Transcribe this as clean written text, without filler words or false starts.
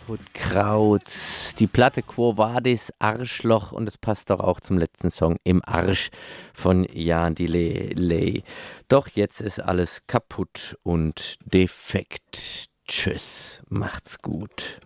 Kraut. Die Platte Quo Vadis, Arschloch, und es passt doch auch zum letzten Song Im Arsch von Jan Delay. Doch jetzt ist alles kaputt und defekt. Tschüss, macht's gut.